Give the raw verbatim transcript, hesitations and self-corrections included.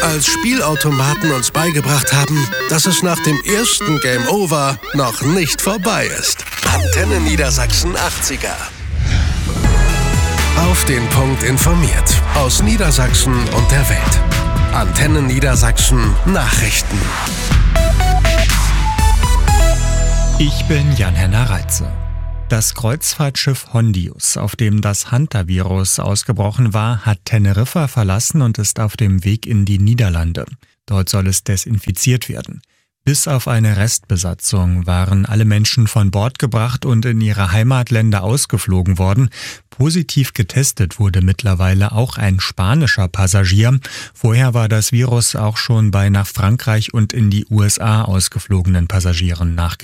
als Spielautomaten uns beigebracht haben, dass es nach dem ersten Game Over noch nicht vorbei ist. Antenne Niedersachsen achtziger. Auf den Punkt informiert. Aus Niedersachsen und der Welt. Antenne Niedersachsen Nachrichten. Ich bin Jan-Henner Reitze. Das Kreuzfahrtschiff Hondius, auf dem das Hantavirus ausgebrochen war, hat Teneriffa verlassen und ist auf dem Weg in die Niederlande. Dort soll es desinfiziert werden. Bis auf eine Restbesatzung waren alle Menschen von Bord gebracht und in ihre Heimatländer ausgeflogen worden. Positiv getestet wurde mittlerweile auch ein spanischer Passagier. Vorher war das Virus auch schon bei nach Frankreich und in die U S A ausgeflogenen Passagieren nachgewiesen.